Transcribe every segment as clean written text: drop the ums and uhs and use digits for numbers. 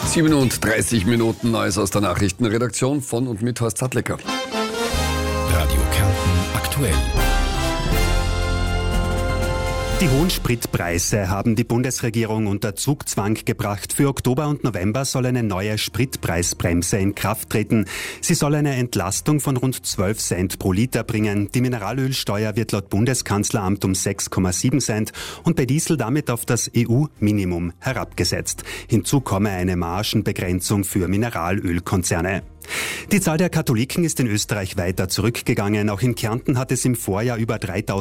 37 Minuten Neues aus der Nachrichtenredaktion von und mit Horst Sattlecker. Radio Kärnten aktuell. Die hohen Spritpreise haben die Bundesregierung unter Zugzwang gebracht. Für Oktober und November soll eine neue Spritpreisbremse in Kraft treten. Sie soll eine Entlastung von rund 12 Cent pro Liter bringen. Die Mineralölsteuer wird laut Bundeskanzleramt um 6,7 Cent und bei Diesel damit auf das EU-Minimum herabgesetzt. Hinzu komme eine Margenbegrenzung für Mineralölkonzerne. Die Zahl der Katholiken ist in Österreich weiter zurückgegangen. Auch in Kärnten hat es im Vorjahr über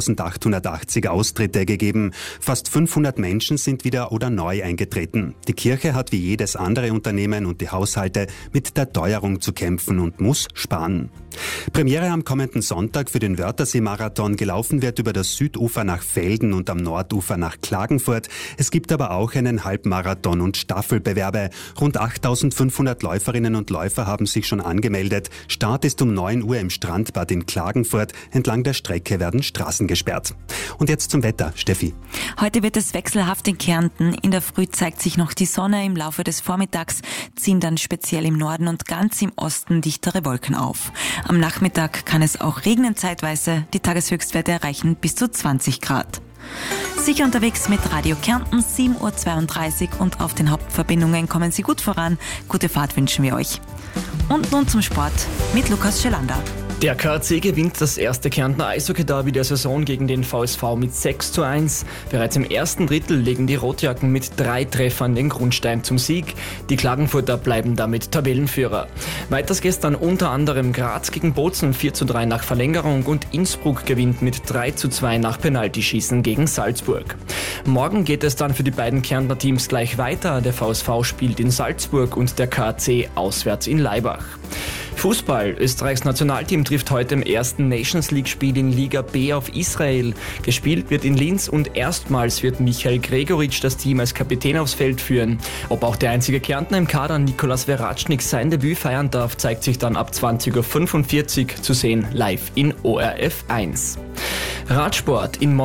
3.880 Austritte gegeben. Fast 500 Menschen sind wieder oder neu eingetreten. Die Kirche hat wie jedes andere Unternehmen und die Haushalte mit der Teuerung zu kämpfen und muss sparen. Premiere am kommenden Sonntag für den Wörthersee-Marathon. Gelaufen wird über das Südufer nach Velden und am Nordufer nach Klagenfurt. Es gibt aber auch einen Halbmarathon und Staffelbewerbe. Rund 8.500 Läuferinnen und Läufer haben sich schon angemeldet. Start ist um 9 Uhr im Strandbad in Klagenfurt. Entlang der Strecke werden Straßen gesperrt. Und jetzt zum Wetter, Steffi. Heute wird es wechselhaft in Kärnten. In der Früh zeigt sich noch die Sonne. Im Laufe des Vormittags ziehen dann speziell im Norden und ganz im Osten dichtere Wolken auf. Am Nachmittag kann es auch regnen zeitweise. Die Tageshöchstwerte erreichen bis zu 20 Grad. Sicher unterwegs mit Radio Kärnten, 7.32 Uhr und auf den Hauptverbindungen kommen Sie gut voran. Gute Fahrt wünschen wir euch. Und nun zum Sport mit Lukas Schelander. Der KAC gewinnt das erste Kärntner Eishockey-Derby der Saison gegen den VSV mit 6:1. Bereits im ersten Drittel legen die Rotjacken mit 3 Treffern den Grundstein zum Sieg. Die Klagenfurter bleiben damit Tabellenführer. Weiters gestern unter anderem Graz gegen Bozen 4:3 nach Verlängerung und Innsbruck gewinnt mit 3:2 nach Penaltyschießen gegen Salzburg. Morgen geht es dann für die beiden Kärntner Teams gleich weiter. Der VSV spielt in Salzburg und der KAC auswärts in Laibach. Fußball. Österreichs Nationalteam trifft heute im ersten Nations-League-Spiel in Liga B auf Israel. Gespielt wird in Linz und erstmals wird Michael Gregoritsch das Team als Kapitän aufs Feld führen. Ob auch der einzige Kärntner im Kader, Nikolaus Veratschnik, sein Debüt feiern darf, zeigt sich dann ab 20:45 Uhr zu sehen live in ORF 1. Radsport. In